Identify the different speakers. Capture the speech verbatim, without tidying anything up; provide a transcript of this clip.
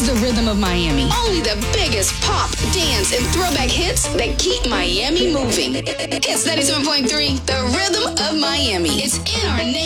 Speaker 1: is the Rhythm of Miami.
Speaker 2: Only the biggest pop, dance, and throwback hits that keep Miami moving. It's ninety-seven point three, the Rhythm of Miami. It's in our name.